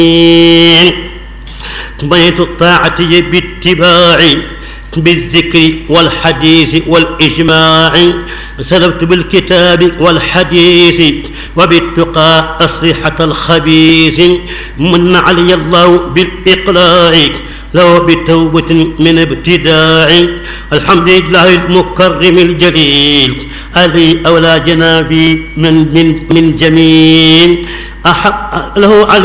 بيت الطاعة باتباع بالذكر والحديث والإجماع سلبت بالكتاب والحديث وبالتقى أصلحة الخبيث من علي الله بالإقلاع لو بتوبة من ابتداع الحمد لله المكرم الجليل علي أولى جنابي من جميل أحب له